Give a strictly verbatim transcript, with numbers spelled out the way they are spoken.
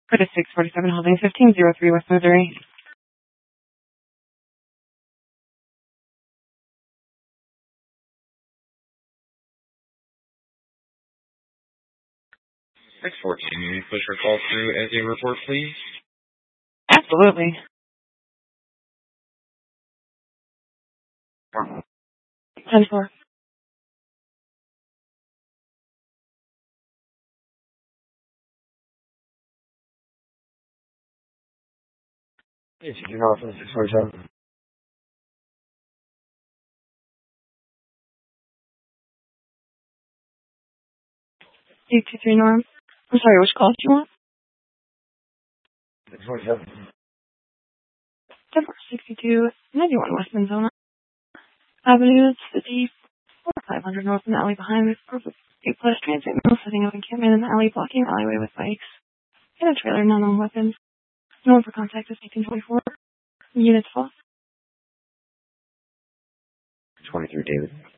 For the six forty-seven holding fifteen oh three West Missouri. six fourteen, can you push your call through as a report, please? Absolutely. ten four. Yes, you can call from six forty-seven. eight two three Norm. I'm sorry, which call do you want? six forty-seven. ten four sixty-two ninety-one West Minnesota Avenue, City, four five hundred North in the alley behind this group of eight plus transit mill setting up encampment in the alley, blocking alleyway with bikes. In a trailer, none on weapons. No one for contact is eighteen twenty-four. Units full. twenty-three, David.